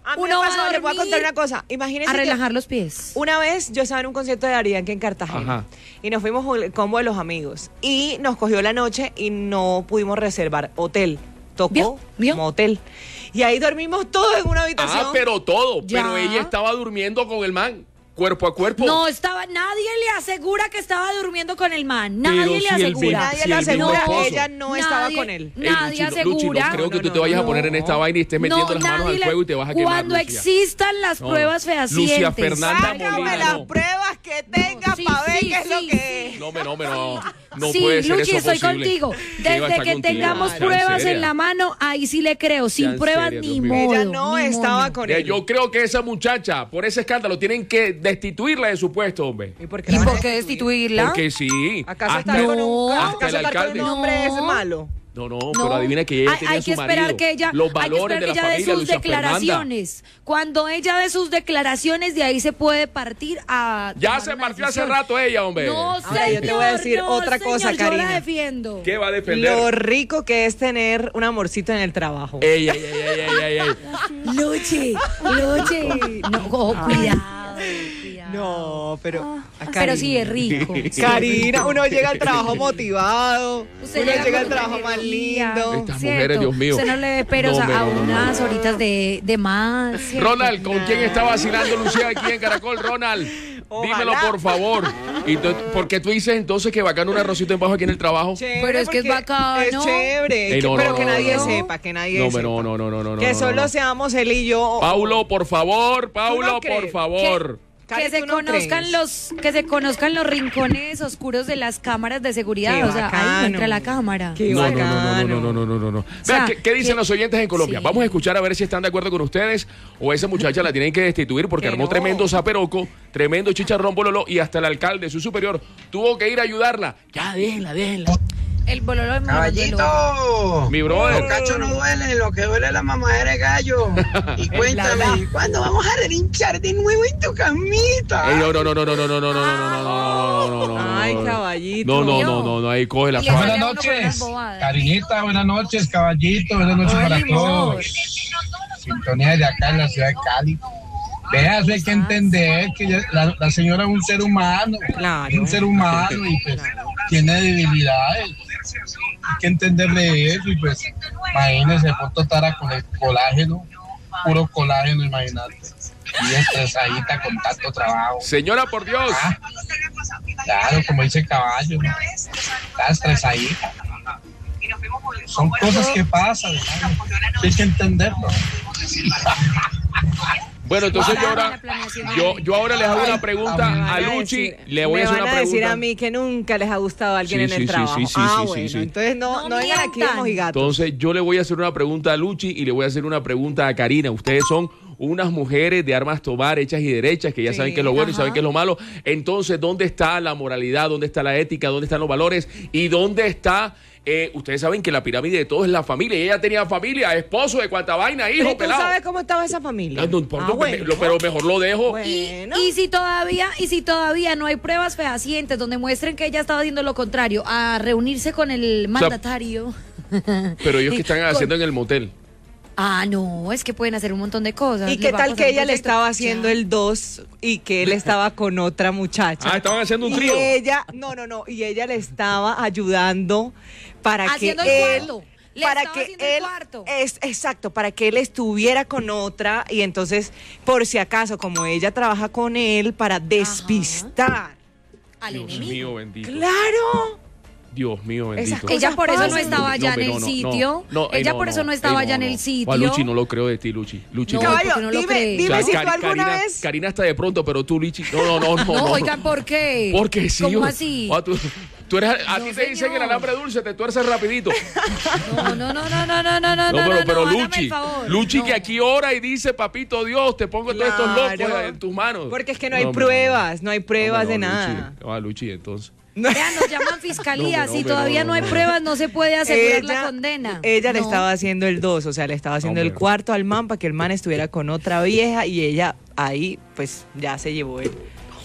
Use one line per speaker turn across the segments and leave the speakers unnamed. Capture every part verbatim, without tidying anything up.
A mí
Uno
me
va
pasó,
a
les voy a contar
dormir
una cosa. Imagínense
a
que
relajar los pies.
una vez yo estaba en un concierto de Daddy Yankee en Cartagena.
Ajá.
Y nos fuimos con el combo de los amigos. Y nos cogió la noche y no pudimos reservar hotel. Tocó
¿Vio? ¿Vio?
motel. Y ahí dormimos todos en una habitación.
Ah, pero todo.
Ya.
Pero ella estaba durmiendo con el man. Cuerpo a cuerpo.
No estaba, nadie le asegura que estaba durmiendo con el man. Nadie
Pero
le
si el
asegura.
ven-
Nadie
si
le
el mismo
asegura,
esposo.
ella no estaba
Nadie-
con él.
Ey,
Nadie
Luchi, no- Luchi,
asegura.
no creo que
No,
tú
no,
te vayas
no.
a poner en esta vaina y estés metiendo las manos
nadie
al
le-
fuego y te vas a quemar,
Cuando
Lucia.
existan las
No.
pruebas fehacientes.
Lucia Fernanda
Sácame
Molina,
las
no.
pruebas que tenga
sí,
para ver
sí,
qué es
sí,
lo
sí.
que es.
No, me, no, me, no. No
sí,
puede ser
Luchi,
eso
estoy
posible.
contigo.
¿Qué va a
Desde
estar
que
contigo?
tengamos
Sean
pruebas
serias.
en la mano, ahí sí le creo. Sin
Sean
pruebas,
serias,
ni
Dios mío.
modo.
Ella no
ni
estaba
moño.
con
Eh,
él.
yo creo que esa muchacha, por ese escándalo, tienen que destituirla de su puesto, hombre.
¿Y por qué,
¿Y
la van a
por qué
destituir?
destituirla?
Porque sí.
¿Acaso
Hasta-
estar con un,
No.
¿acaso
Hasta el
estar con
alcalde.
un hombre es
No.
malo?
No, no,
No,
pero adivina que ella
hay,
tenía
hay
su
que esperar
marido.
que ella,
Los
hay que
valores
esperar
de
que
la
ella dé
familia,
sus
Lucia Fernanda.
declaraciones. Cuando ella dé sus declaraciones, de ahí se puede partir a.
Ya
tomar
se
una
partió hace
decisión.
rato ella, hombre.
No,
Ahora,
señor,
yo te voy a decir
no,
otra
señor,
cosa,
yo
Karina.
la defiendo.
¿Qué va a defender?
Lo rico que es tener un amorcito en el trabajo.
Ey, ey, ey, ey, ey, ey, ey.
Luchi, Luchi. No, oh, cuidado, cuidado.
No, pero...
Ah,
a
pero
Karina.
sí es rico. Sí.
Karina, uno llega al trabajo motivado.
Usted
uno llega al
con
trabajo más
energía,
lindo.
Estas
¿cierto?
mujeres, Dios mío.
Usted no le ve peros
No,
a,
me-
a
no, no, no,
unas
no.
horitas de, de más. ¿cierto?
Ronald, ¿con quién está vacilando Lucía aquí en Caracol? Ronald,
Ojalá.
dímelo por favor. Y tú- ¿Por qué tú dices entonces que bacano un arrocito en bajo aquí en el trabajo?
Chévere,
Pero es que es
porque
bacano.
Es chévere.
Ey, no,
que- pero
no,
que
no,
nadie
no, no.
sepa, que nadie
No,
sepa.
no, no, no, no, no, no.
Que
no,
solo
no.
seamos él y yo.
Paulo, por favor,
¿Tú
Paulo,
no crees?
por favor.
Cari,
Que se
¿tú no
conozcan
crees?
los que se conozcan los rincones oscuros de las cámaras de seguridad,
Qué
o sea, ahí
bacano.
entra la cámara.
Qué
No, no, no,
bacano.
no, no, no, no, no, no.
sea,
Vean, ¿qué, qué dicen
que-
los oyentes en Colombia?
sí.
Vamos a escuchar a ver si están de acuerdo con ustedes o esa muchacha la tienen que destituir porque
Que
armó
no.
tremendo zaperoco, tremendo chicharrón bololo y hasta el alcalde, su superior, tuvo que ir a ayudarla. Ya, déjenla, déjenla.
El bololo de
Caballito,
Mi brother.
los cachos no duelen, lo que duele es la mamadera de gallo. Y cuéntame, ¿cuándo vamos a relinchar de nuevo en tu camita?
Ey, no, no, no, no, no, no, no, no, no, no, no, no, no, no, no.
Ay, caballito.
No, no, no, no, no, ahí coge la
Y le
fama.
sale
Buenas
a uno con unas
noches,
bobadas.
Karinita, buenas noches, caballito, buenas noches
Hola,
para
amor.
todos. Sintonía de acá en la ciudad de Cali. Vea, eso hay que entender que ya- la, la señora es un ser humano,
Claro.
es un ser humano y pues tiene debilidades. Hay que entenderle eso y pues imagínese, pronto estará con el colágeno, puro colágeno, imagínate. Y estresadita con tanto trabajo.
Señora, por Dios.
Ah, claro, como dice el caballo, ¿no? Está estresadita. Son cosas que pasan, ¿no? Hay que entenderlo.
Bueno, entonces yo
Claro,
ahora,
la planeación
yo,
de-
yo ahora les hago una
Me
pregunta
van
a Luchi.
decir-
Le voy a
me
hacer
van
una
a decir
pregunta.
a mí que nunca les ha gustado a alguien
Sí,
en el
sí, sí,
trabajo.
sí, sí,
ah,
sí,
bueno,
sí.
entonces no,
No
no vengan aquí de
mientan.
mojigatos.
Entonces yo le voy a hacer una pregunta a Luchi y le voy a hacer una pregunta a Karina. Ustedes son unas mujeres de armas tomar, hechas y derechas, que ya
Sí,
saben qué es lo bueno y
ajá.
saben qué es lo malo. Entonces, ¿dónde está la moralidad? ¿Dónde está la ética? ¿Dónde están los valores? ¿Y dónde está... Eh, ustedes saben que la pirámide de todo es la familia. Y ella tenía familia, esposo, de cuánta vaina, hijo,
Pero tú
pelado.
sabes cómo estaba esa familia.
Ah, no importa,
Ah, bueno.
lo- pero mejor lo dejo.
Bueno.
Y, y si todavía y si todavía no hay pruebas fehacientes donde muestren que ella estaba haciendo lo contrario a reunirse con el mandatario.
Pero ellos que están
Con-
haciendo en el motel.
Ah, no, es que pueden hacer un montón de cosas.
¿Y
Le
qué
va a
tal
pasar
que
un
ella le
proyecto.
estaba haciendo
Ya.
el dos y que él estaba con otra muchacha?
Ah, estaban haciendo un
Y
trío.
ella, no, no, no, y ella le estaba ayudando para
Haciendo
que
el
él,
cuarto. Le
para
estaba
que
haciendo el
él,
cuarto.
es exacto, para que él estuviera con otra y entonces, por si acaso, como ella trabaja con él, para despistar.
Al
Dios
enemigo.
mío, bendito.
Claro.
Dios mío,
Esas
bendito.
cosas
Ella por eso no
pasan.
estaba allá en
hombre,
el
no, no,
sitio.
no, no, ey,
Ella
no,
por eso no
ey,
estaba allá en el sitio.
Juan Luchi, no lo creo de ti, Luchi. Luchi,
No,
que-
Caballo,
porque no lo
dime,
cree.
dime
Ca-
si tú
Cari-
alguna
Karina,
vez...
Karina está de pronto, pero tú, Luchi. No, no, no, no.
No,
no.
oigan, ¿por qué?
Porque sí.
¿Cómo
yo-
así?
Ah, tú, tú eres, a
No,
ti te dicen que el
señor.
alambre dulce te tuerces rapidito.
No, no, no, no, no, no, no, no,
No,
no,
pero,
no,
pero
hágame
Luchi,
el favor.
Luchi
No.
que aquí ora y dice, papito Dios, te pongo todos estos
Claro.
locos en tus manos.
Porque es que no hay
hombre,
pruebas, no hay pruebas
hombre,
de
no,
nada.
Luchi. Ah, Luchi, entonces.
Vean, nos llaman fiscalía.
No,
si
hombre,
todavía
no,
no, hay
no.
pruebas, no se puede asegurar la condena.
Ella le
No.
estaba haciendo el dos, o sea, le estaba haciendo
Hombre.
el cuarto al man para que el man estuviera con otra vieja y ella ahí, pues, ya se llevó él.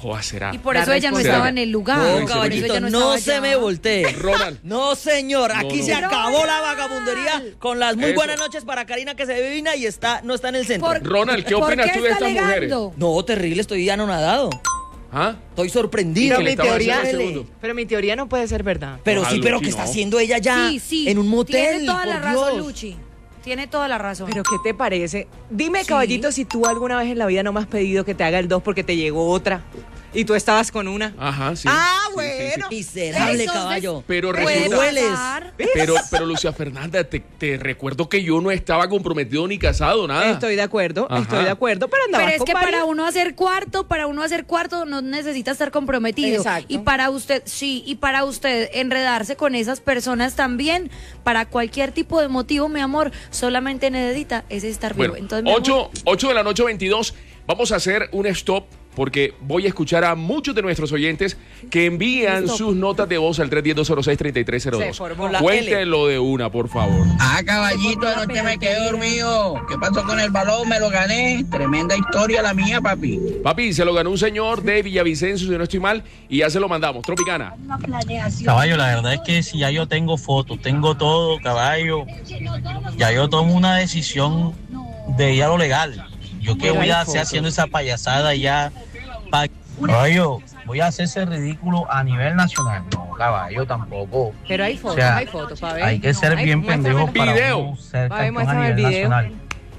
Joder, será.
Y por
La
eso ella no
responsabilidad.
estaba en el lugar.
No,
Por
No,
eso
caballito,
ella
no,
estaba
se
allá.
me voltee.
Ronald.
No, señor, aquí
no.
se acabó la
Ronald.
vagabundería con las muy
Eso.
buenas noches para Karina que se divina y está, no está en el centro.
Por-
Ronald, ¿qué
¿por
opinas
qué
tú de
está
estas mujeres?
alegando?
No, terrible, estoy anonadado.
¿Ah?
Estoy sorprendido.
que
Pero
le
mi,
estaba
teoría,
haciendo el segundo.
pero mi teoría no puede ser verdad.
Pero
Ojalá,
sí, pero
Luchi,
¿qué está
no.
haciendo ella ya
Sí, sí.
en un motel?
Tiene toda la
por
razón,
Dios.
Luchi. Tiene toda la razón.
¿Pero qué te parece? Dime,
Sí.
caballito, si tú alguna vez en la vida no me has pedido que te haga el dos porque te llegó otra y tú estabas con una.
Ajá, sí.
Ah,
Sí,
bueno.
sí, sí.
Miserable,
Entonces,
caballo.
Pero
puede
resulta-
Hueles.
pasar.
Pero, pero Lucia Fernanda, te, te recuerdo que yo no estaba comprometido ni casado, nada.
Estoy de acuerdo,
Ajá.
estoy de acuerdo, pero andabas
Pero es
con
que
varias.
para uno hacer cuarto, para uno hacer cuarto no necesita estar comprometido.
Exacto.
Y para usted, sí, y para usted enredarse con esas personas también, para cualquier tipo de motivo, mi amor, solamente necesita es estar vivo.
Bueno,
Entonces, mi amor,
ocho, ocho de la noche, veintidós. Vamos a hacer un stop porque voy a escuchar a muchos de nuestros oyentes que envían
Stop.
sus notas de voz al tres uno cero, dos cero seis, tres tres cero
Se
dos.
formó
la
Cuéntenlo de una, por favor.
Ah, caballito, anoche me quedé dormido. ¿Qué pasó con el balón? Me lo gané. Tremenda historia la mía, papi.
Papi, se lo ganó un señor de Villavicencio, si no estoy mal, y ya se lo mandamos. Tropicana.
Caballo, la verdad es que si ya yo tengo fotos, tengo todo, caballo, ya yo tomo una decisión de ir a lo legal. Yo que
Pero
voy
hay
a hacer
fotos.
haciendo esa payasada ya. Pa- Caballo, voy a hacer ese ridículo a nivel nacional. No, caballo, tampoco.
Pero hay fotos,
O sea,
hay fotos, para ver.
Hay que ser
Ay,
bien
muéstrame
pendejo
el
para
video.
uno ser
Pa' ver,
campeón a
muéstrame el
nivel
video.
nacional.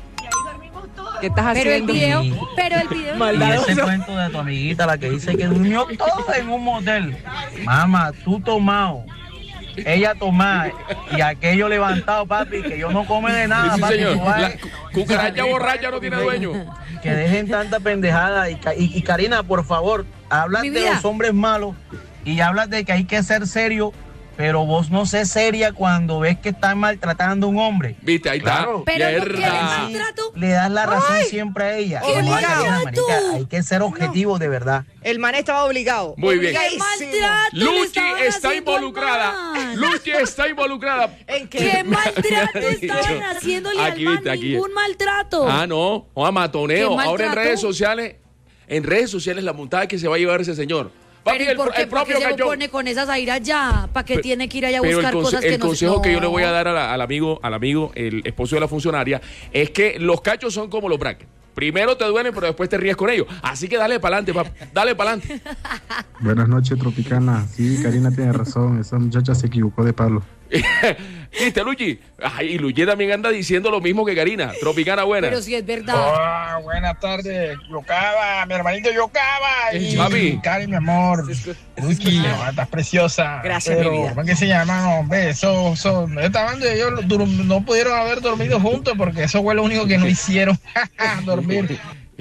¿Qué estás
pero el
haciendo?
video,
Y-
pero el video.
Y
Maldadoso.
ese cuento de tu amiguita, la que dice que durmió todo en un motel. Mamá, tú tomado, ella tomada y aquello levantado, papi, que yo no come de nada,
Sí,
papi.
señor.
tú vas-
La cu- cucaracha borracha no tiene dueño.
Que dejen tanta pendejada. Y, Ca- y- y Karina, por favor, hablas
Mi
de
vida.
los hombres malos y hablas de que hay que ser serio, pero vos no sé seria cuando ves que están maltratando a un hombre.
Viste, ahí
Claro.
está.
Pero ¿por qué le
Mierda.
maltrato?
Le das la razón siempre a ella.
¡Qué
No,
obligado!
Karina, marica, hay que ser objetivo de verdad.
El man estaba obligado.
Muy bien.
¡Qué
Obligadísimo.
maltrato le
Luchi
estaban
está
haciendo al
involucrada.
man!
Luchi está involucrada.
¿En qué?
¡Qué maltrato estaban haciéndole
Aquí,
al man!
viste, aquí.
Ningún maltrato.
Ah, no. O a matoneo.
¿Qué
Ahora en
maltrato?
redes sociales, en redes sociales la montada que se va a llevar ese señor. Papi,
Pero ¿y
el,
por qué,
el
por qué
propio
se lo
cayó.
pone con esas airas ya? ¿Para qué
Pe-
tiene que ir allá a
Pero el,
buscar
conse-
cosas que
el
no
consejo
no.
que yo le voy a dar a la- al amigo, al amigo, el esposo de la funcionaria, es que los cachos son como los brackets. Primero te duelen, pero después te ríes con ellos. Así que dale para adelante, papá. Dale para adelante.
Buenas noches, Tropicana. Sí, Karina tiene razón. Esa muchacha se equivocó de palo.
¿Viste, Luchi? Ay, y Luchi también anda diciendo lo mismo que Karina. Tropicana buena.
Pero si es verdad.
Ah, buenas tardes, Yocaba, mi hermanito Yocaba. Y
Papi.
Cari, mi amor. Luchi, no, estás preciosa.
Gracias,
Pero,
mi vida.
¿cómo es que se llama? No, hombre, eso, eso, estaban de ellos dur- no pudieron haber dormido juntos porque eso fue lo único que no hicieron, dormir.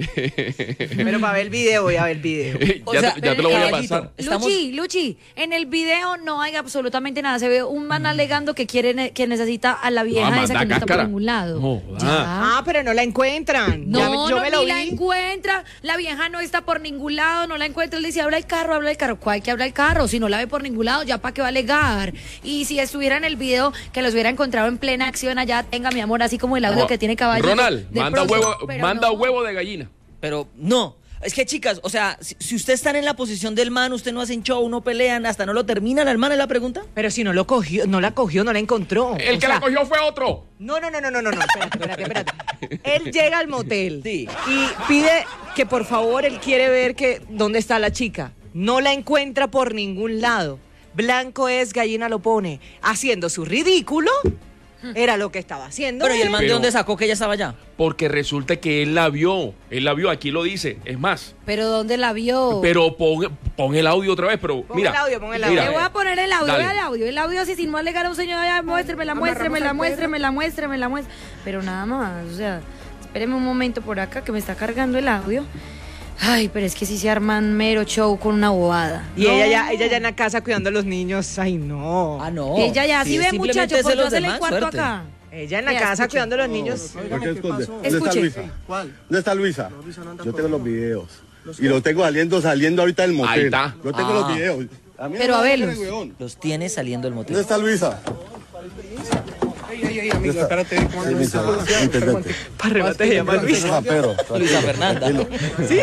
Pero para ver el video, voy a ver el video.
O
ya
sea,
te, ya te lo voy a
caballito,
pasar.
estamos-
Luchi, Luchi, en el video no hay absolutamente nada. Se ve un man alegando que quiere ne- que necesita a la vieja
Ah,
esa
manda
que no está por
cáscara.
ningún lado.
Joda.
Ya.
Ah, pero no la encuentran.
No,
Ya me- yo
no,
me lo
ni la
vi.
encuentra. La vieja no está por ningún lado, no la encuentra. Él dice, habla el carro, habla el carro. ¿Cuál que habla el carro? Si no la ve por ningún lado, ya para qué va a alegar. Y si estuviera en el video, que los hubiera encontrado en plena acción allá, tenga mi amor, así como el audio que tiene caballo.
Ronald,
de
manda
pronto.
huevo,
Pero
manda
no.
huevo de gallina.
Pero no. Es que, chicas, o sea, si, si usted está en la posición del man, usted no hacen show, no pelean, hasta no lo terminan, el man es la pregunta.
Pero si no lo cogió, no la cogió, no la encontró.
El
O
que
sea,
la cogió fue otro.
No, no, no, no, no, no, no, espérate, espérate, espérate. Él llega al motel
Sí.
y pide que por favor él quiere ver que dónde está la chica. No la encuentra por ningún lado. Blanco es, gallina lo pone. Haciendo su ridículo, era lo que estaba haciendo.
Pero ¿y el
él.
man de
Pero-
dónde sacó que ella estaba allá?
Porque resulta que él la vio. Él la vio, aquí lo dice. Es más.
Pero ¿dónde la vio?
Pero pon, pon el audio otra vez, pero
Pon
mira.
el audio, pon el
mira,
audio.
Le voy a poner el audio,
Dale.
vea el audio. El audio así sin más alegar a un señor, ya, muéstremela, muéstremela, muéstremela, muéstremela, muéstremela. Pero nada más, o sea, espéreme un momento por acá que me está cargando el audio. Ay, pero es que si se arman mero show con una bobada.
Y
No.
ella ya, ella ya en la casa cuidando a los niños. Ay, no.
Ah, no.
Ella ya,
Sí,
sí ve,
simplemente
muchachos,
es
pues yo
celos de
hacerle el
man,
cuarto
suerte.
acá.
Ella en la
Vea,
casa
escuche.
cuidando a los niños.
¿Por qué esconde? ¿Dónde
Escuche.
está Luisa? ¿Dónde está Luisa? Yo tengo los videos. Y los tengo saliendo, saliendo ahorita del motel.
Ahí está.
Yo tengo
Ah.
los videos. A mí no
Pero
me
a
van
verlos.
meter, weón.
Los tiene saliendo del motel.
¿Dónde está Luisa?
Ey, ey, amigo, espérate, ¿cómo
Sí,
andas?
mi intendente.
Para arriba te llama Luis.
Ah, pero,
Luisa Fernanda.
¿Sí?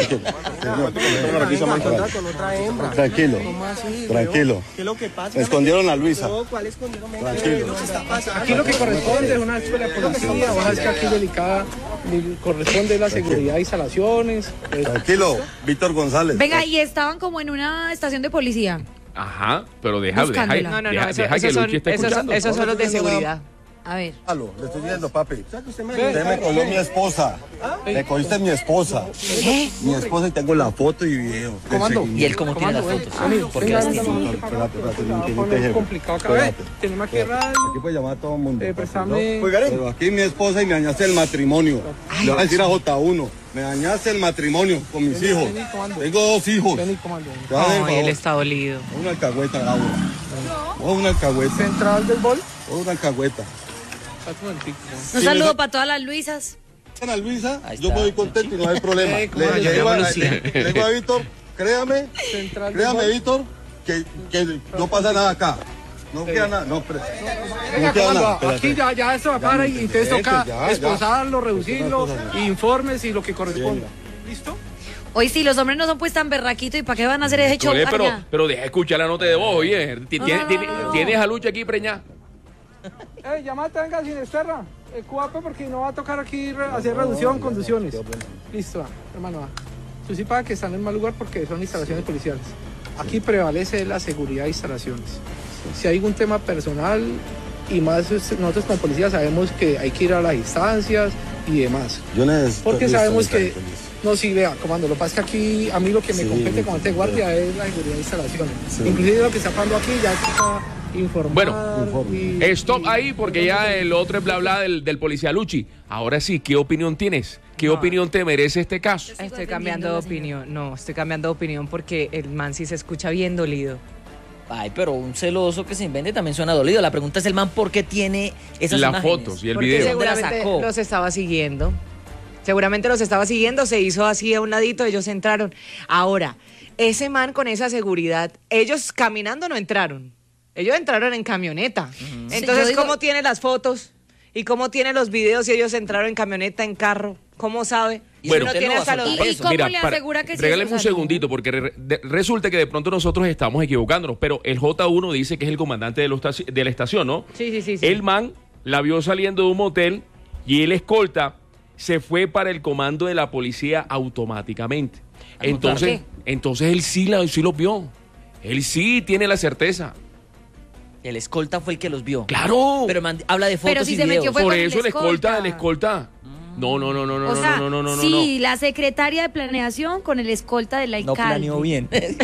Tranquilo, tranquilo.
¿Qué es lo que pasa?
Me escondieron a Luisa.
No, ¿cuál escondieron?
Tranquilo.
Aquí lo que corresponde es una escuela de policía, vos sabes que aquí delicada corresponde la seguridad, instalaciones. pues,
Tranquilo, Víctor González.
Venga, y estaban como en una estación de policía.
Ajá, pero deja, deja,
Buscándola.
No, no,
deja,
no, eso-
deja que
esos son,
Luchi esté
esos,
escuchando.
esos son los de seguridad.
A ver.
Aló, le estoy diciendo, papi. Usted me cogió mi esposa. Me cogiste mi esposa. Mi esposa y tengo la foto y video. del
Comando.
¿Y él cómo tiene las fotos? ¿Por qué las tiene?
seguimiento. Espérate, espérate, mi
Está
intendente jefe.
complicado acá, ¿ves?
Espérate.
Tenemos aquí radio.
Aquí puede llamar a todo el mundo.
Eh, préstame-
Pero aquí mi esposa y me dañaste el matrimonio. Le voy a decir a J uno. Me dañaste el matrimonio con mis hijos.
vení, comando.
Tengo dos hijos.
Vení, comando.
Te voy a dar el
Ay, él
favor.
está dolido.
Una alcahueta, Laura. O una alcahueta.
Central del bol.
O una alcahueta.
Espérate un momentico.
Un saludo para todas las Luisas.
Ana Luisa,
Ahí
yo
está.
me voy contento y no hay problema.
Eh, ¿cómo
Le,
se
le digo
llama
a,
Lucía?
le- le digo a Víctor, créame,
Central del
créame
bol.
Víctor, que, que no pasa nada acá. No queda nada, no, pre-
Venga,
no queda
comando,
nada.
aquí
espérate.
ya, ya esto va para y entonces
Vete,
toca
ya, ya.
esposarlo, reducirlo, informes y lo que corresponda. ¿Listo?
Hoy sí, los hombres no son pues tan berraquitos y para qué van a hacer ese show
Chole, pero,
allá?
pero deja escuchar la nota de voz, oye. Ti-
No,
tiene-
no, no,
tiene-
no, no.
¿Tienes a Lucha aquí preñada?
Ey, llamate, venga, sin esterra. El cuape porque no va a tocar aquí re- hacer reducción, conducciones. Listo, va, hermano, va. Tú sí paga que están en mal lugar porque son instalaciones policiales. Aquí prevalece la seguridad de instalaciones. Si hay algún tema personal y más es- nosotros como policía sabemos que hay que ir a las instancias y demás.
Yo necesito.
Porque
listo,
sabemos
listo,
que,
listo.
no, sí, vea, comando, lo que pasa es que aquí a mí lo que me
Sí,
compete
sí,
como este guardia es la seguridad de instalaciones.
Sí.
Inclusive lo que está pasando aquí ya está informar.
Bueno,
y-
Stop
y-
ahí porque ya el otro es bla bla del, del policía Luchi. Ahora sí, ¿qué opinión tienes? ¿Qué
No.
opinión te merece este caso?
Sigo
Estoy
defendiendo
cambiando
a
de
la señora.
opinión. No, estoy cambiando de opinión porque el man sí se escucha bien dolido.
Ay, pero un celoso que se invente también suena dolido. La pregunta es el man por qué tiene esas
Las
imágenes.
fotos y el
Porque
video.
¿Dónde la
seguramente
sacó?
los estaba siguiendo. Seguramente los estaba siguiendo, se hizo así a un ladito, ellos entraron. Ahora, ese man con esa seguridad, ellos caminando no entraron. Ellos entraron en camioneta.
Sí,
Entonces,
yo digo-
¿cómo tiene las fotos? ¿Y cómo tiene los videos si ellos entraron en camioneta, en carro? ¿Cómo sabe?
Y
Bueno.
uno
usted
tiene
no va a
hasta los
soltar
¿Y
eso.
cómo le asegura que sí?
regáleme
O
un
sea, no.
segundito, porque re- de- resulta que de pronto nosotros estamos equivocándonos, pero el J uno dice que es el comandante de, los estaci- de la estación, ¿no?
Sí, sí, sí. sí.
El man la vio saliendo de un motel y el escolta se fue para el comando de la policía automáticamente. Entonces, entonces él sí, la, sí los vio. Él sí tiene la certeza.
El escolta fue el que los vio.
¡Claro!
Pero man- habla de fotos
Pero si
y
se
videos.
metió fue
Por
con el
eso el escolta, el
escolta.
escolta. No, no, no, no, no,
O sea,
no, no, no, no,
sí,
no.
la secretaria de planeación con el escolta del alcalde.
No planeó bien.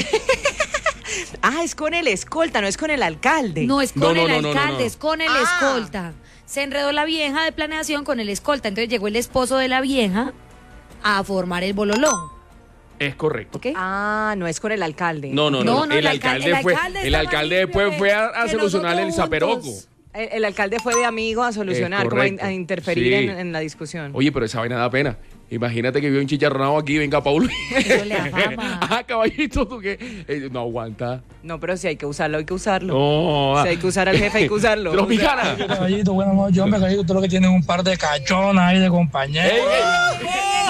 Ah, es con el escolta, no es con el alcalde.
No es con
No, no,
el
no, no,
alcalde,
no, no.
es con el
Ah.
escolta. Se enredó la vieja de planeación con el escolta. Entonces llegó el esposo de la vieja a formar el bololón.
Es correcto.
¿Ok?
Ah, no es con el alcalde.
No, no, no.
No,
no.
no,
El,
el alca-
alcalde
el
fue,
alcalde
el
estaba
alcalde
limpio
después
de-
fue a, a
que
solucionar el
nosotros
zaperoco.
juntos.
El, el alcalde fue de amigo a solucionar,
Es
como a,
correcto.
a interferir
Sí.
en, en la discusión.
Oye, pero esa vaina da pena. Imagínate que vio un chicharronado aquí, venga Paulo.
Eso le da fama.
Ah, caballito, tú que eh, no aguanta.
No, pero si hay que usarlo, hay que usarlo.
No.
Si hay que usar al jefe, hay que usarlo.
Tropicana.
Caballito, buenas noches, hombre, caballito, usted lo que tiene es un par de cachonas ahí de compañeros.
Ey, ey,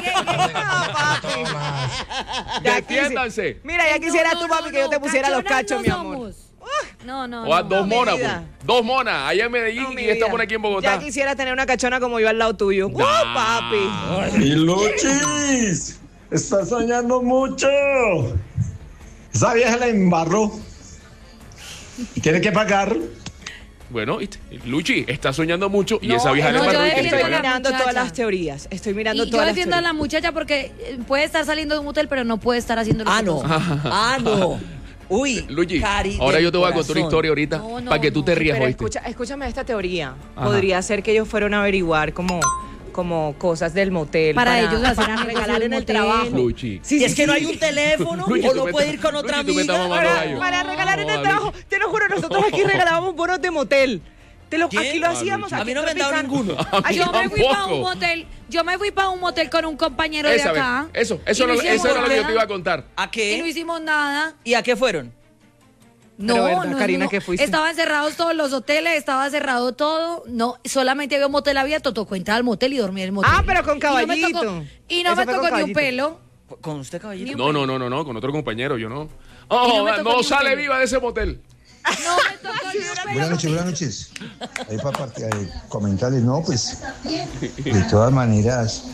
Ya
Defiéndanse.
quisi- Mira, ya quisiera
No,
tu
no,
papi que yo
no,
te pusiera los
cachonas
cachos,
no
mi amor.
somos. No, no,
O a
no.
dos
mi
monas,
vida.
pues. Dos monas. Allá en Medellín
No, mi
y esta
vida.
mona aquí en
Ya
Bogotá.
quisiera tener una cachona como yo al lado tuyo. ¡Uh, papi!
¡Y Luchis! ¡Estás soñando mucho! Esa vieja la embarró. Tiene que pagar.
Bueno, ¿viste? Luchi está soñando mucho y
No,
esa vieja
no,
le
yo
embarró y tiene que
Estoy
defiendo a la
pagar.
mirando
muchacha.
todas las teorías. Estoy mirando
Y yo
todas las
defiendo a
teorías.
la muchacha porque eh, puede estar saliendo de un hotel, pero no puede estar haciendo lo
Ah,
que
no.
nosotros.
Ah, no. Uy,
Luchi,
Cari
ahora
del
yo te voy a contar una
corazón.
historia ahorita
No, no,
para que tú
no.
te rías,
Pero
¿oíste?
escucha, escúchame esta teoría.
Ajá.
Podría ser que ellos fueron a averiguar como, como cosas del motel.
Para ellos hacer
para
un
regalar
negocio
en
de
el
motel.
trabajo.
Luchi.
Sí,
Y
sí,
es que
sí.
no hay un teléfono
Luchi,
o
tú
no
me
puede
estás-
ir con otra
Luchi, tú me estás
amiga.
mamando
Para,
gallo.
para regalar en el
No,
trabajo. Te lo juro, nosotros aquí regalábamos bonos de motel. Te lo,
¿Quién?
aquí lo
Ah,
hacíamos.
Luchi.
A mí no me han dado
Tropicana.
ninguno.
A mí
Yo me fui para un
tampoco.
motel. Yo me fui para un motel con un compañero
Esa
de
vez.
acá.
Eso,
Y
eso,
no
era,
hicimos
eso era lo que yo
nada.
te iba a contar.
¿A
Y no
qué?
hicimos nada.
¿Y a qué fueron?
No,
Pero, ¿verdad,
no,
Karina,
no.
que fuiste?
Estaban cerrados todos los hoteles, estaba cerrado todo. No, solamente había un motel abierto, tocó entrar al motel y dormir en el motel.
Ah, pero con
Y no me
caballito.
tocó, y no
Eso
me
fue
tocó
con
ni un
caballito.
pelo.
¿Con usted, caballito?
No, no, no, no, no, con otro compañero, yo no.
Y
Oh,
no me
no,
tocó ni un
sale
pelo.
viva de ese motel.
No me tocó ni un pelo.
Buenas noches, buenas noches. Ahí para parte- eh, comentarles, no, pues, de todas maneras,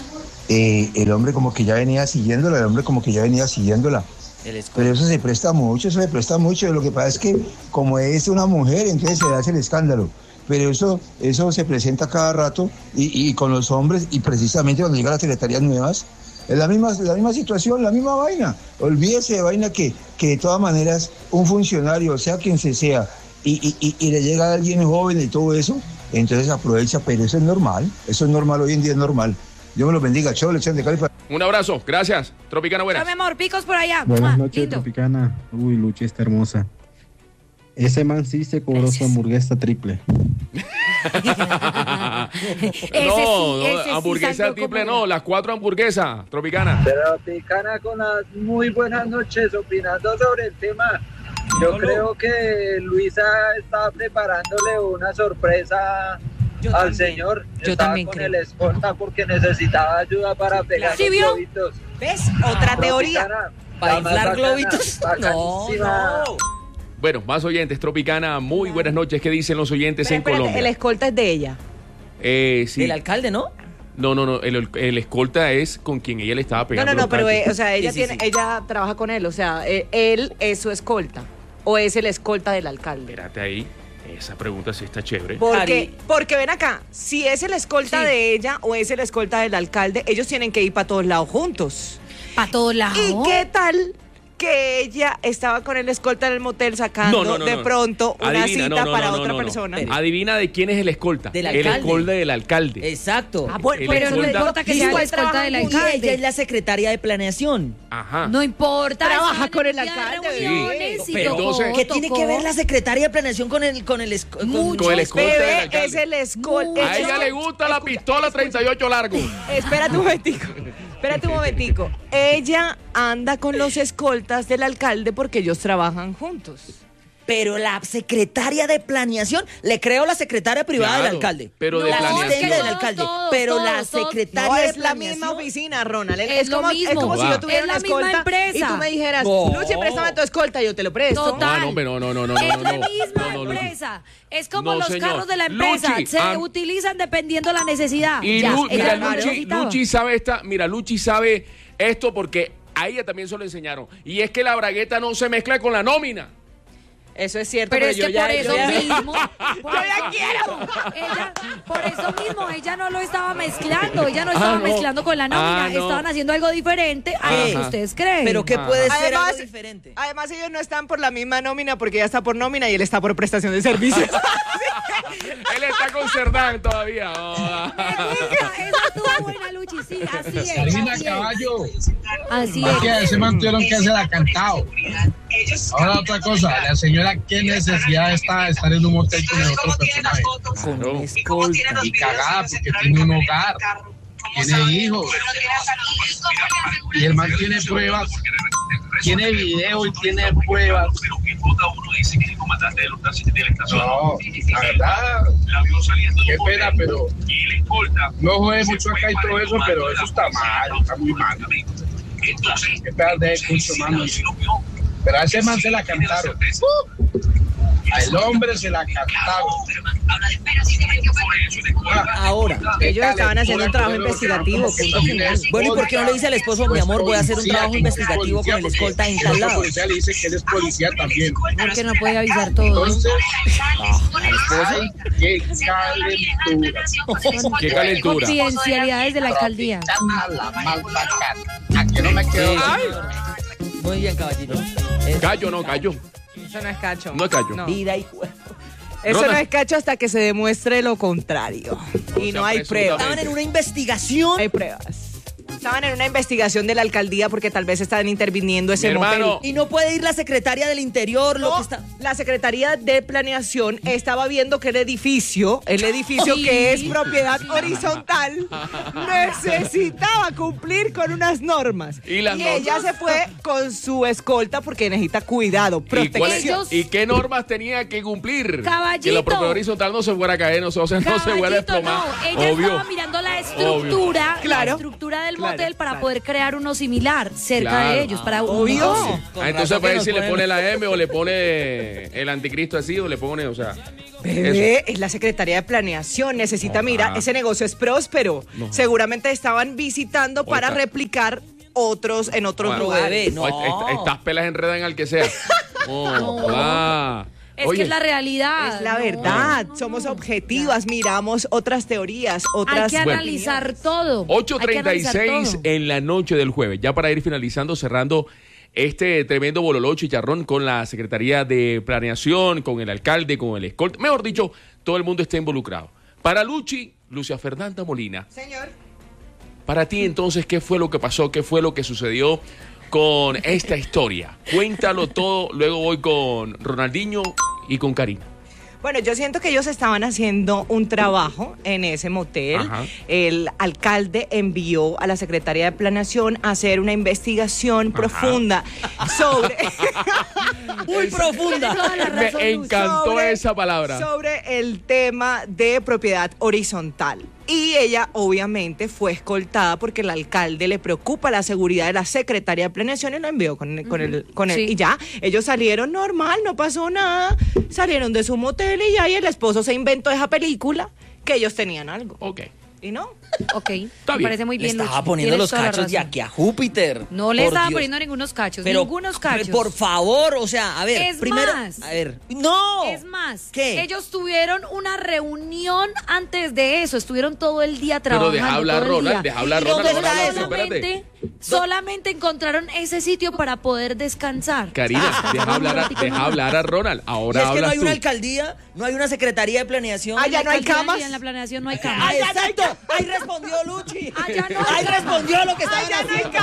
eh, el hombre como que ya venía siguiéndola, el hombre como que ya venía siguiéndola.
El escolta.
Pero eso se presta mucho, eso se presta mucho. Lo que pasa es que como es una mujer, entonces se hace el escándalo. Pero eso, eso se presenta cada rato y, y con los hombres, y precisamente cuando llegan las secretarías nuevas, es la misma, la misma situación, la misma vaina. Olvídese de vaina que, que de todas maneras un funcionario, sea quien se sea, y, y, y, y le llega a alguien joven y todo eso, entonces aprovecha, pero eso es normal, eso es normal, hoy en día es normal. Dios me lo bendiga, chao, lección de Cali.
Un abrazo, gracias. Tropicana,
No,
buenas.
mi amor, picos por allá.
Buenas
Mua,
noches,
lindo.
Tropicana. Uy, Luchi está hermosa. Ese man sí se cobró su hamburguesa triple.
Ese
no,
sí,
no,
ese sí
hamburguesa
salió
triple,
como-
no, las cuatro hamburguesas, Tropicana.
Tropicana con las muy buenas noches, opinando sobre el tema. Yo creo que Luisa está preparándole una sorpresa
Yo
al
también.
señor.
Yo
Estaba
también
con
creo.
el escolta porque necesitaba ayuda para pegar
¿Sí
los
vio?
globitos.
¿Ves? Otra teoría.
Tropicana,
¿Para
la más
inflar
bacana,
globitos? No,
bacanísima.
no.
Bueno, más oyentes, Tropicana, muy buenas noches. ¿Qué dicen los oyentes
Pero
en
espérate,
Colombia?
el escolta es de ella.
Eh, sí.
Del alcalde, ¿no?
No, no, no, el, el escolta es con quien ella le estaba
No,
pegando.
no, no,
los
pero
cachos.
eh, o sea, ella
Sí, sí,
tiene,
sí.
ella trabaja con él, o sea, eh, él es su escolta o es el escolta del alcalde.
Espérate ahí, esa pregunta sí está chévere.
Porque,
Ari.
porque ven acá, si es el escolta
Sí.
de ella o es el escolta del alcalde, ellos tienen que ir para todos lados juntos.
Para todos lados.
¿Y qué tal que ella estaba con el escolta en el motel sacando
No, no, no,
de
no.
pronto una
Adivina,
cita
no, no,
para
no,
otra
no, no.
persona?
Pero-
Adivina de quién es el escolta.
Del
El
alcalde.
escolta del alcalde.
Exacto.
Ah, bueno,
El
Pero no
escolta-
importa que sea la
Igual
escolta
trabajan
del
Y ella es
alcalde.
la secretaria de planeación.
Ajá.
No importa.
Trabaja
estaban
con
en
el
día de
alcalde,
reuniones
sí.
y
Pero
tocó,
entonces-
¿Qué tiene
tocó.
que ver la secretaria de planeación con el con el esc- con-
Mucho.
Con el escolta del
Bebé
alcalde.
es el escolta.
A ella le gusta la pistola treinta y ocho largo.
Espérate un momentico. Espérate un momentico. Ella anda con los escoltas del alcalde porque ellos trabajan juntos.
Pero la secretaria de planeación, le creo la secretaria privada
Claro,
del alcalde.
pero de
la
planeación.
asistente
Es que
del alcalde.
todos,
pero
todos,
la
todos.
secretaria
No,
de
es la
planeación.
misma oficina, Ronald. Es,
Es lo
como, es
mismo.
como si
Va.
yo tuviera
Es la
una
misma
escolta
empresa.
y tú me dijeras,
No.
Luchi, préstame tu escolta, yo te lo presto.
Total.
Ah, no, hombre, no, no, no, no,
Es
no,
la
no.
misma
No, no, Luchi.
empresa. Es como
No,
los
señor.
carros de la empresa.
Luchi,
se
ah.
utilizan dependiendo la necesidad.
Y
Ya,
Lu-
ella
mira,
no
Luchi,
necesitaba.
Luchi sabe esta, mira, Luchi sabe esto porque a ella también se lo enseñaron. Y es que la bragueta no se mezcla con la nómina.
Eso es cierto,
Pero
pero,
es
yo
que
ya,
por eso
yo ya-
mismo, por
Yo
eso
ya quiero.
mismo, ella, por eso mismo, ella no lo estaba mezclando, ella no
Ah,
estaba
no.
mezclando con la nómina,
Ah, no.
estaban haciendo algo diferente a lo que
Ajá.
ustedes creen.
Pero ¿qué
Ajá.
puede ser
Además,
algo diferente?
además ellos no están por la misma nómina porque ella está por nómina y él está por prestación de servicios.
Él está con Cerdán todavía. Oh.
Me gusta, esa estuvo buena, Luchi, sí, así es.
Karina
así es.
Caballo.
Así
Es que a
es.
ese man tuvieron que hacer la cantado. Ahora otra cosa, la señora, ¿qué necesidad está de estar en un motel con el otro personaje?
Claro.
Y cagada porque tiene un hogar, tiene hijos. Y el man tiene pruebas, tiene video y tiene pruebas. No, la verdad, qué pena, pero no jode mucho acá y todo eso, pero eso está mal, está muy mal. Qué pedazo de curso, mano. Pero a ese man se la cantaron. Al hombre se la cantaron.
Ahora.
Ellos estaban haciendo un trabajo investigativo, punto final.
Bueno, ¿y por qué no le dice al esposo, mi amor, voy a hacer un trabajo investigativo con el escolta en tal
El
lado?
policía le dice que él es policía también.
Porque no puede avisar todo.
Entonces, ay, qué calentura.
Qué calentura.
Confidencialidades de la alcaldía.
La más bacana. Aquí no me quedo.
Muy bien, caballito. Es
Gallo, no, gallo.
Eso no es cacho.
No es cacho.
No.
vida y juego.
Eso
Ronald.
no es cacho hasta que se demuestre lo contrario. Y
sea,
no hay
presuntamente.
pruebas.
Estaban en una investigación.
Hay pruebas. estaban en una investigación de la alcaldía porque tal vez estaban interviniendo ese
Mi
motel.
hermano.
Y no puede ir la secretaria del Interior, lo
No,
que está...
la Secretaría de Planeación estaba viendo que el edificio, el edificio que es propiedad horizontal, necesitaba cumplir con unas normas.
¿Y las normas?
ella se fue con su escolta porque necesita cuidado,
¿Y, cuál-
protección.
¿Y qué normas tenía que cumplir?
Caballito.
Que la propiedad horizontal no se fuera a caer, no, se- o sea, no se fuera a
Caballito,
desplomar.
no, ella
Obvio.
estaba mirando la estructura,
Obvio.
Claro.
la estructura del
Claro,
motel para
claro.
poder crear uno similar cerca
Claro.
de ellos, para un
Obvio.
negocio.
Ah, entonces para ver si le pone la M o le pone el anticristo así o le pone, o sea...
Bebé, es la Secretaría de Planeación, necesita,
No,
mira,
ah.
ese negocio es próspero.
No.
Seguramente estaban visitando para
Ahorita.
replicar otros en otros
Bueno,
lugares.
bebé, no.
Est- Estas pelas enredan al que sea. Oh, ah.
Es
Oye,
que es la realidad.
Es la
no,
verdad,
no, no,
somos
no.
objetivas, miramos otras teorías,
Hay
otras...
que
Bueno.
analizar todo.
ocho
Hay que
treinta y
analizar
seis
todo.
en la noche del jueves. Ya para ir finalizando, cerrando este tremendo bololó chicharrón con la Secretaría de Planeación, con el alcalde, con el escolta. Mejor dicho, todo el mundo está involucrado. Para Luchi, Lucia Fernanda Molina.
Señor.
Para ti entonces, ¿qué fue lo que pasó? ¿Qué fue lo que sucedió con esta historia? Cuéntalo todo, luego voy con Ronaldinho y con Karina.
Bueno, yo siento que ellos estaban haciendo un trabajo en ese motel.
Ajá.
El alcalde envió a la Secretaría de Planeación a hacer una investigación profunda sobre...
Muy profunda.
Toda la
Me
razón,
encantó
sobre-
esa palabra.
sobre el tema de propiedad horizontal. Y ella obviamente fue escoltada porque el alcalde le preocupa la seguridad de la secretaria de Planeación y lo envió con, con el con él.
Sí.
Y ya, ellos salieron normal, no pasó nada. Salieron de su motel y ya, y el esposo se inventó esa película que ellos tenían algo.
Ok.
¿Y no?
Ok, me
bien.
parece muy
Le
bien.
estaba
Luchi,
poniendo
tienes
los
toda la
cachos de
razón.
aquí a Júpiter.
No le
Por
estaba
Dios.
poniendo ningunos cachos,
Pero,
ningunos cachos.
Por favor, o sea, a ver,
Es
primero,
más.
a ver, no.
Es más,
¿Qué?
ellos tuvieron una reunión antes de eso, estuvieron todo el día
Pero
trabajando.
deja hablar
todo el
Ronald,
día.
deja hablar
¿Y dónde
Ronald.
está
Ronald,
eso?
espérate.
Solamente, solamente encontraron ese sitio para poder descansar.
Karina, deja hablar, a, deja hablar a Ronald.
Y
Ahora
es que no
hablas
hay
tú.
una alcaldía, no hay una secretaría de planeación.
Ah, ya no hay
Alcaldía
camas.
y en la planeación no hay
Ah,
camas.
exacto. Ahí respondió Luchi.
Allá no hay
Ahí
camas.
respondió lo que estaban
Allá no hay
haciendo.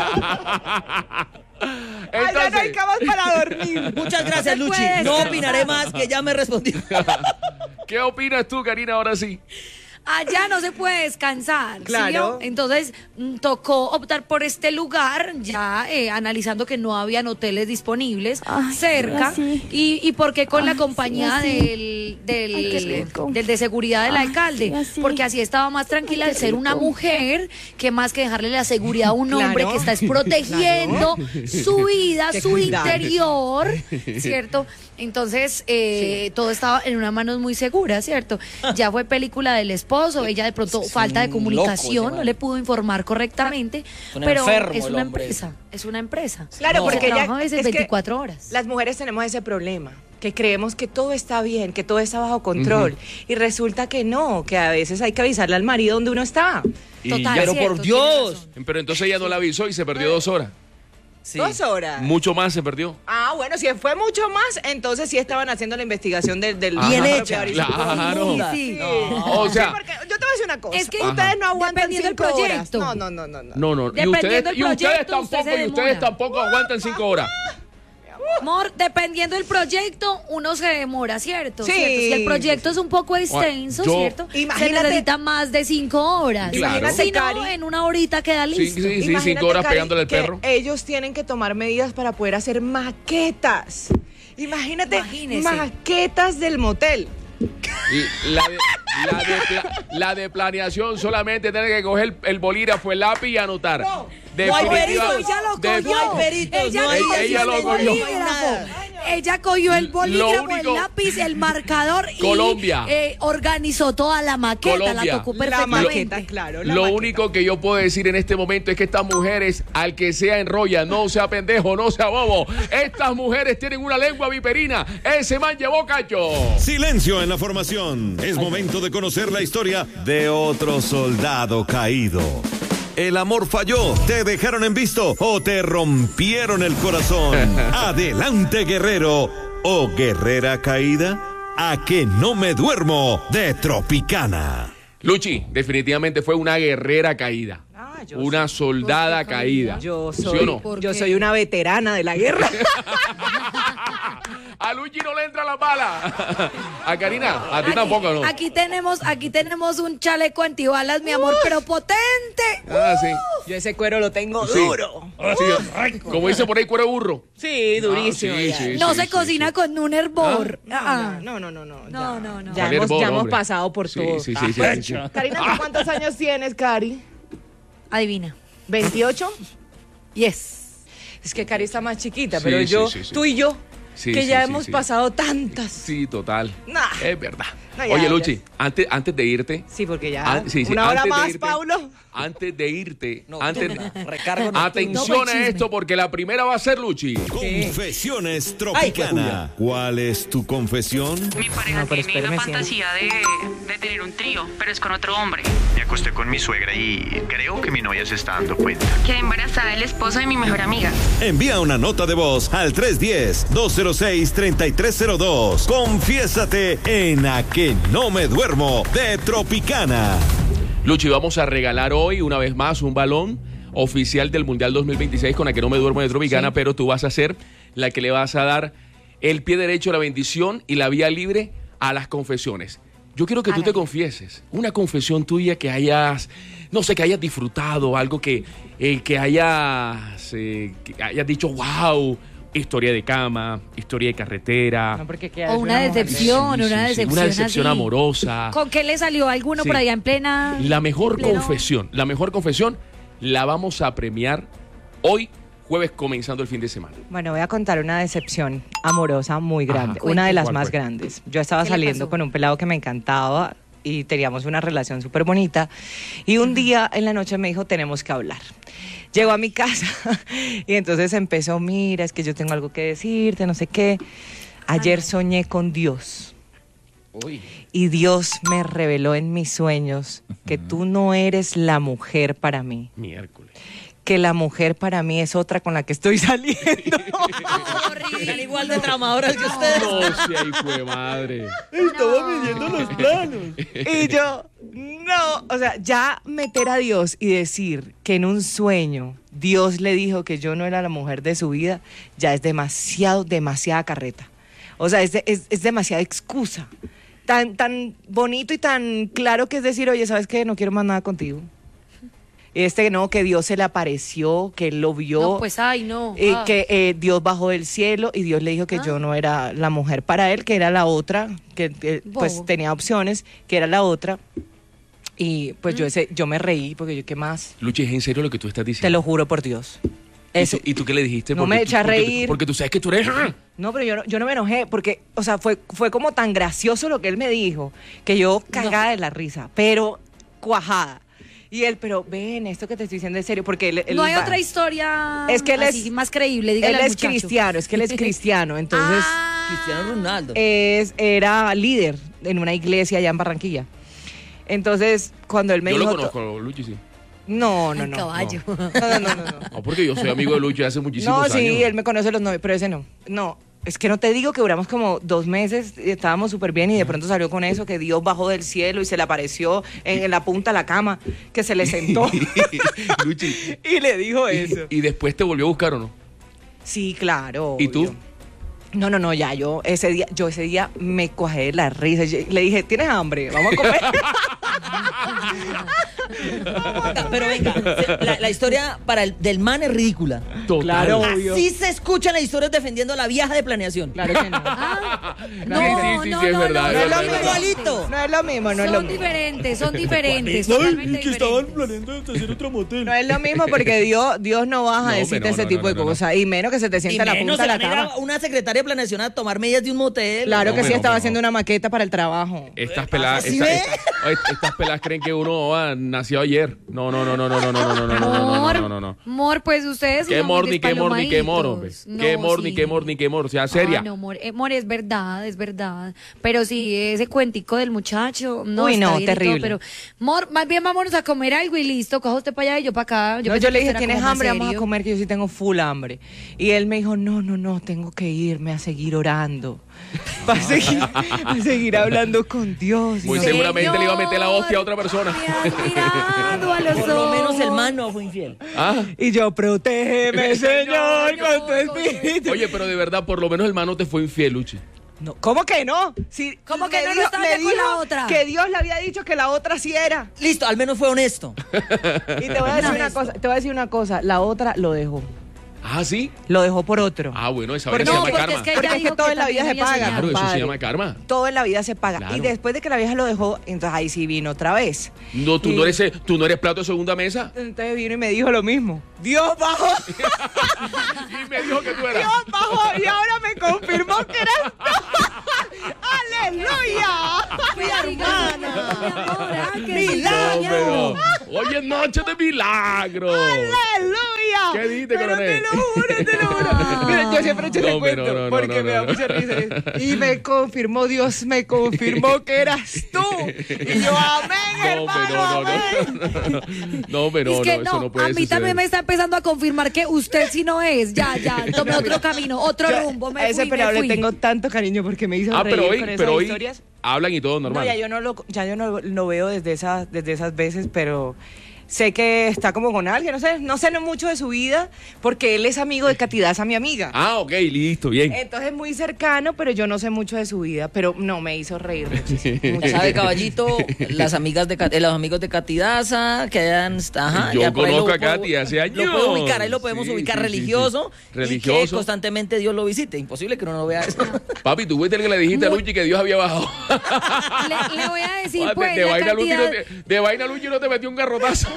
camas. Allá no hay
Entonces,
camas para dormir.
Muchas gracias,
se
Luchi.
puede
No
descansar.
opinaré más, que ya me respondió.
¿qué opinas tú, Karina, ahora sí?
Allá no se puede descansar. ¿sí
Claro.
vio? Entonces mm, tocó optar por este lugar, ya eh, analizando que no habían hoteles disponibles cerca. Y, y por qué con la compañía del, del, del de seguridad del alcalde. Porque así estaba más tranquila al ser una mujer, que más que dejarle la seguridad a un hombre
Claro.
que está es protegiendo su vida,
Qué
su
cuidado.
interior, ¿cierto? Entonces, eh, todo estaba en unas manos muy seguras, ¿cierto? Ya fue película del esposo, ella de pronto
Es
falta de
un
comunicación,
loco ese
no
man.
le pudo informar correctamente,
Un
pero
enfermo
es
el
una
hombre.
empresa, es una empresa.
Claro,
No.
porque
Se
ella,
trabaja a veces
es que
veinticuatro horas.
las mujeres tenemos ese problema, que creemos que todo está bien, que todo está bajo control. Y resulta que no, que a veces hay que avisarle al marido donde uno está.
Y
Total,
ya-
Pero
cierto,
por
tiene
Dios.
razón.
Pero entonces ella no la avisó y se perdió dos horas.
Sí.
Dos horas.
Mucho más se perdió.
Ah, bueno, si fue mucho más, entonces sí estaban haciendo la investigación del... del
Bien
de la
hecha.
propiedad horizontal.
Claro.
Sí, sí.
O
Sí,
sea,
porque yo te voy a decir una cosa.
Es que
ustedes
Ajá.
no aguantan
dependiendo del
cinco horas.
proyecto.
No, no, no, no, no.
no, no. Y
Dependiendo
ustedes,
del
y ustedes
proyecto, usted
tampoco,
se
y ustedes
demora.
tampoco aguantan cinco horas.
Amor, dependiendo del proyecto, uno se demora, ¿cierto?
Sí.
¿Cierto? Si el proyecto es un poco extenso,
Yo-
¿cierto? Se
Imagínate-
necesita más de cinco horas.
Claro.
Si no,
Cari.
en una horita queda
Sí,
listo.
sí, sí,
Imagínate,
cinco horas
Cari,
pegándole al
que
perro.
ellos tienen que tomar medidas para poder hacer maquetas. Imagínate,
Imagínese.
maquetas del motel.
Y La de, la, de pla- la de planeación solamente tiene que coger el bolígrafo, el lápiz y anotar.
No hay
Definitiva-
peritos,
ella lo
de-
No hay peritos,
Ella
no hay
cogió ella lo
no hay
cogió.
nada.
Ella cogió el bolígrafo,
único-
el lápiz, el marcador y
Colombia.
eh, organizó toda la maqueta,
Colombia.
la tocó
La
perfectamente.
maqueta, claro. la
Lo
maqueta.
único que yo puedo decir en este momento es que estas mujeres, al que sea enrolla, no sea pendejo, no sea bobo. Estas mujeres tienen una lengua viperina. Ese man llevó cacho.
Silencio en la formación. Es momento de conocer la historia de otro soldado caído. El amor falló, te dejaron en visto o te rompieron el corazón. Adelante, guerrero o guerrera caída. A que no me duermo de Tropicana.
Luchi, definitivamente fue una guerrera caída.
yo
una soldada caída.
Yo
¿Sí
soy,
o no?
yo soy una veterana de la guerra.
A Luchi no le entra la bala. A Karina, a ti
Aquí-
tampoco, ¿no?
Aquí tenemos, aquí tenemos un chaleco antibalas, mi amor, pero potente.
Ah, sí.
Yo ese cuero lo tengo
Sí.
duro.
Sí. Como dice por ahí, cuero de burro.
Sí, durísimo.
Ah, sí,
ya.
sí,
No
sí,
se
sí,
cocina
sí.
con un hervor.
No,
Ah,
no, no, no, no.
no,
ya.
no, no.
Ya,
¿Cuál
hemos,
hervor,
ya hemos
hombre?
pasado por
Sí,
todo.
sí, sí, sí, sí, sí.
Karina, ¿tú cuántos años tienes, Cari?
Adivina.
¿veintiocho?
Yes.
Es que Cari está más chiquita,
Sí,
pero
sí,
yo,
sí, sí.
tú y yo,
Sí,
que
sí,
ya
sí,
hemos
sí.
pasado tantas.
Sí, total.
Nah.
Es verdad.
No, ya,
Oye,
ya.
Luchi, antes, antes de irte.
Sí, porque ya.
an- sí, sí,
Una hora
antes de
más,
irte-
Paulo.
Antes de irte.
No,
antes,
recargo nocturno.
atención
No,
a
chisme.
esto, porque la primera va a ser Luchi.
Confesiones
Ay, qué
Tropicana. ¿Cuál es tu confesión?
Mi pareja
No, pero
tiene la
espéreme,
fantasía de, de tener un trío, pero es con otro hombre.
Me acosté con mi suegra y creo que mi novia se está dando cuenta.
Quedé embarazada del esposo de mi mejor amiga.
Envía una nota de voz al tres uno cero, dos cero seis, tres tres cero dos. Confiésate en A Que No Me Duermo de Tropicana.
Luchi, vamos a regalar hoy una vez más un balón oficial del Mundial dos mil veintiséis con la que no me duermo de Tropicana, pero tú vas a ser la que le vas a dar el pie derecho, la bendición y la vía libre a las confesiones. Yo quiero que tú te confieses, una confesión tuya que hayas, no sé, que hayas disfrutado, algo que, eh, que hayas, eh, que hayas dicho, wow, historia de cama, historia de carretera.
No, porque ¿qué
O
hace
una
mujer?
decepción,
Sí, sí,
una
sí,
decepción
una decepción
así.
amorosa.
¿Con qué le salió a alguno
Sí.
por allá en plena?
La mejor
pleno-
confesión, la mejor confesión la vamos a premiar hoy, jueves, comenzando el fin de semana.
Bueno, voy a contar una decepción amorosa muy
Ajá.
grande,
Cuente.
una de las
¿Cuál
más
fue?
grandes. Yo estaba
¿Qué le
saliendo
pasó?
con un pelado que me encantaba y teníamos una relación súper bonita y un día en la noche me dijo, tenemos que hablar. Llegó a mi casa y entonces empezó, mira, es que yo tengo algo que decirte, no sé qué. Ayer soñé con Dios. Y Dios me reveló en mis sueños que tú no eres la mujer para mí.
Miércoles.
Que la mujer para mí es otra con la que estoy saliendo.
Están igual de tramadoras que ustedes.
No, si ahí fue madre.
Estaba midiendo los planos.
Y yo, no, o sea, ya meter a Dios y decir que en un sueño Dios le dijo que yo no era la mujer de su vida, ya es demasiado, demasiada carreta. O sea, es, de- es, es demasiada excusa. Tan, tan bonito y tan claro que es decir, oye, ¿sabes qué? No quiero más nada contigo. Este, no, que Dios se le apareció, que él lo vio.
No, pues ay, no.
Eh,
Ah.
que eh, Dios bajó del cielo y Dios le dijo que yo no era la mujer para él, que era la otra, que eh, pues
Bobo.
tenía opciones, que era la otra. Y pues
Mm.
yo ese, yo me reí porque yo, ¿qué más?
Luchi, ¿es en serio lo que tú estás diciendo?
Te lo juro por Dios.
¿Y
Eso.
tú, y tú qué le dijiste?
No
Porque
me
tú-
eché a
porque tú-
reír.
Porque tú sabes que tú eres...
No, pero yo no, yo no me enojé porque, o sea, fue, fue como tan gracioso lo que él me dijo que yo cagada de la risa, pero cuajada. Y él, pero ven, esto que te estoy diciendo es serio, porque él, él
No hay
va-
otra historia
Es que él
así
es-
más creíble,
Él
dígale al
es
muchacho.
cristiano, es que él es cristiano, entonces
Ah.
Cristiano Ronaldo.
es, era líder en una iglesia allá en Barranquilla. Entonces, cuando él me
Yo
dijo...
lo
to-
conozco, Luchi, sí.
No, no,
Ay,
no.
caballo.
No, no, no, no. no.
No, porque yo soy amigo de Luchi hace muchísimos
No,
años.
sí, él me conoce los novios, pero ese no. No, es que no te digo que duramos como dos meses, y estábamos súper bien y de pronto salió con eso, que Dios bajó del cielo y se le apareció en, en la punta de la cama, que se le sentó
Luchi,
y le dijo eso.
¿y después te volvió a buscar o no?
Sí, claro.
¿Y tú?
obvio. No, no, no, ya, yo ese día, yo ese día me cuajé de la risa. Yo- le dije, ¿tienes hambre? Vamos a comer.
Pero venga, se- la, la historia para el, del man es ridícula.
Total.
Claro, obvio.
Así se escuchan las historias defendiendo a la vieja de planeación.
Claro que no.
Ah,
No,
sí,
no,
sí, sí,
no,
sí, es
no,
verdad,
no,
es
No es
verdad,
lo
es
mismo.
verdad.
Igualito.
No es lo mismo, no es lo
son
mismo.
diferentes, son diferentes, totalmente diferentes.
planeando hacer otro motel.
No es lo mismo porque Dios, Dios no baja
No,
a decirte
hombre, no,
ese
no,
tipo
no,
de
no, no.
cosas. Y menos que se te
Y
sienta en la
menos
punta
se
de
van
la
a ir a
cama.
una secretaria de planeación a tomar medidas de un motel.
Claro
No,
que sí,
hombre,
estaba
no,
haciendo
no.
una maqueta para el trabajo.
Estas peladas,
¿Sí
esta-
ve?
esta- estas peladas creen que uno ah, nació ayer. No, no, no, no, no, no, no, no, no, no, no, no, no, no, no.
Mor, pues ustedes
Qué
son muy
morni, qué morni, qué mor, hombre.
despalomaditos.
Qué
No,
morni,
sí.
qué morni, qué mor. O sea, seria.
Ah, no, Mor, eh, Mor, es verdad, es verdad. Pero sí, ese cuentico del muchacho, no,
Uy,
está
no,
bien y todo,
terrible.
pero, Mor, más bien vámonos a comer algo y listo, coja usted para allá y yo para acá.
Yo,
pensé
yo le
que
dije,
esto era
¿tienes
como más
hambre? Vamos a
serio.
comer, que yo sí tengo full hambre. Y él me dijo, no, no, no, tengo que irme a seguir orando. Va a seguir, va a seguir hablando con Dios.
Muy
no.
seguramente
Señor,
le iba a meter la hostia a otra persona.
Me has mirado a los
Por lo menos
ojos.
el man no fue infiel.
Ah.
Y yo, protégeme, Señor, con tu espíritu.
Oye, pero de verdad, por lo menos el man no te fue infiel, Luchi.
No, ¿cómo que no? Si
¿Cómo que
me
no? No
dijo-
estaba
me
ya con
dijo
la otra.
que Dios le había dicho que la otra sí era.
Listo, al menos fue honesto.
Y te voy a decir una cosa, te voy a decir una cosa, la otra lo dejó.
Ah, ¿sí?
Lo dejó por otro.
Ah, bueno, esa
Porque-
vaina se
no,
llama
porque
karma.
es que
Porque
ella
es que
dijo
todo
que
en la vida se
también había
paga.
Claro, eso se
compadre.
llama karma.
Todo en la vida se paga.
Claro.
Y después de que la vieja lo dejó, entonces ahí sí vino otra vez.
No, tú
Y-
no eres, eh, tú no eres plato de segunda mesa.
Entonces vino y me dijo lo mismo. Dios bajó.
Y me dijo que tú eras.
Dios bajó y ahora me confirmó que eras tú. ¡Aleluya! Mi hermana.
No,
¡Milagro!
pero hoy es noche de milagro.
¡Aleluya!
¿Qué dijiste,
Pero
coronel?
te lo juro, te lo juro. Mira, yo siempre he hecho
No,
ese
pero
cuento
no, no,
porque
no,
me
no,
da
no.
mucha risa. Y me confirmó, Dios me confirmó que eras tú. Y yo, amén,
No,
hermano,
pero no,
amén.
no, no, no, pero
Es que
no,
no,
eso no puede
a mí
suceder.
también me está empezando a confirmar que usted sí no es. Ya, ya, tomé otro camino, otro
Yo
rumbo, me
a ese
fui, me
pelado le
fui.
tengo tanto cariño porque me hizo
Ah,
reír
pero hoy,
con esas
pero hoy
historias.
hablan y todo
No,
normal.
ya yo no lo, ya yo no lo veo desde esas, desde esas veces, pero sé que está como con alguien, no sé, no sé no mucho de su vida, porque él es amigo de Catidaza, mi amiga.
Ah, ok, listo, bien.
Entonces es muy cercano, pero yo no sé mucho de su vida, pero no, me hizo reír muchísimo.
¿Sabe, caballito? Las amigas de Ca- eh, los amigos de Catidaza quedan. Ajá,
Yo
ya por ahí
conozco
lo
a
puedo-
Katy hace años.
Lo puedo ubicar, ahí lo podemos
Sí,
ubicar
sí, sí,
religioso,
sí.
y que
Religioso.
constantemente Dios lo visite. Imposible que uno no vea eso.
Papi, tú fuiste el que le dijiste a
Muy-
Luchi que Dios había bajado.
Le, le voy a decir,
Papi,
pues,
de,
la
vaina Luchi no
cantidad,
te, de vaina Luchi no te metió un garrotazo.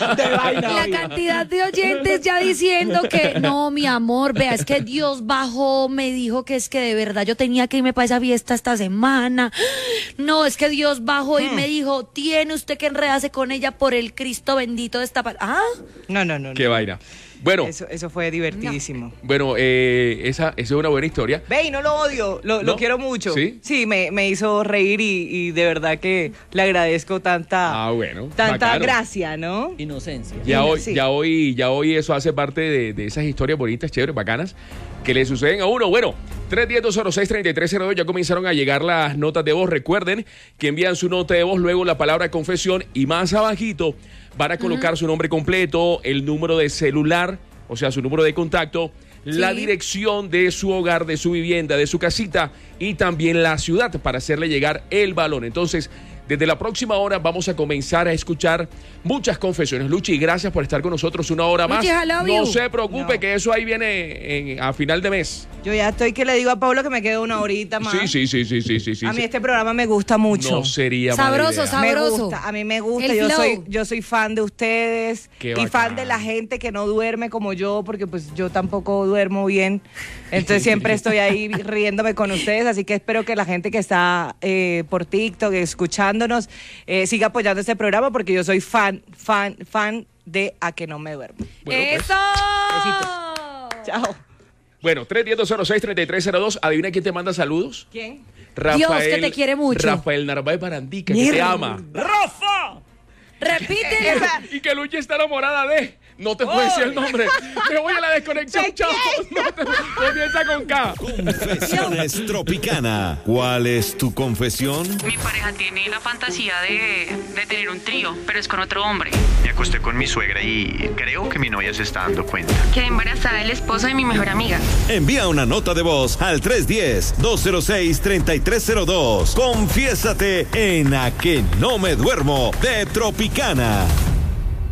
la cantidad de oyentes ya diciendo que no, mi amor, vea, es que Dios bajó, me dijo que es que de verdad yo tenía que irme para esa fiesta esta semana. No, es que Dios bajó y me dijo, tiene usted que enredarse con ella por el Cristo bendito de esta pa-". Ah,
No, no, no. no.
Qué vaina. Bueno,
Eso, eso fue divertidísimo.
bueno, eh, esa, esa es una buena historia.
Ve, y no lo odio, lo, lo
¿No?
quiero mucho.
¿Sí?
Sí, me, me hizo reír y, y de verdad que le agradezco tanta,
Ah, bueno.
tanta
bacano.
gracia, ¿no?
Inocencia.
Ya hoy,
Sí.
ya hoy, ya hoy eso hace parte de, de esas historias bonitas, chéveres, bacanas, que le suceden a uno. Bueno, tres uno cero, dos cero seis, tres tres cero dos, ya comenzaron a llegar las notas de voz. Recuerden que envían su nota de voz, luego la palabra confesión y más abajito van a colocar su nombre completo, el número de celular, o sea, su número de contacto, la
Sí.
dirección de su hogar, de su vivienda, de su casita y también la ciudad para hacerle llegar el balón. Entonces, desde la próxima hora vamos a comenzar a escuchar muchas confesiones. Luchi, gracias por estar con nosotros una hora más.
Luchi, I love
No
you.
se preocupe
No.
que eso ahí viene en- a final de mes.
Yo ya estoy que le digo a Pablo que me quedo una horita más.
Sí, sí, sí, sí, sí, sí, sí.
A mí este programa me gusta mucho.
No sería mala
Sabroso,
idea.
sabroso.
Me
Sabroso.
gusta, a mí me gusta.
El
Yo
flow.
soy, yo soy fan de ustedes
Qué
y
bacán.
fan de la gente que no duerme como yo, porque pues yo tampoco duermo bien. Entonces siempre estoy ahí riéndome con ustedes, así que espero que la gente que está eh, por TikTok escuchándonos eh, siga apoyando este programa, porque yo soy fan, fan, fan de A Que No Me Duermo.
Bueno, pues.
¡Eso!
Chao.
Bueno, tres uno cero, dos cero seis, tres tres cero dos. Adivina quién te manda saludos.
¿Quién?
Rafael,
Dios, que te quiere mucho.
Rafael Narváez Barandica, que te
Mierda.
ama.
¡Rafa!
Repite.
Y que Luchi está enamorada de. No te puedo decir el nombre. Me voy a la desconexión, chao. No te, comienza con K.
Confesiones Tropicana. ¿Cuál es tu confesión?
Mi pareja tiene la fantasía de, de tener un trío, pero es con otro hombre.
Me acosté con mi suegra y creo que mi novia se está dando cuenta.
Quedé embarazada del esposo de mi mejor amiga.
Envía una nota de voz al tres uno cero, dos cero seis, tres tres cero dos. Confiésate en A Que No Me Duermo de Tropicana.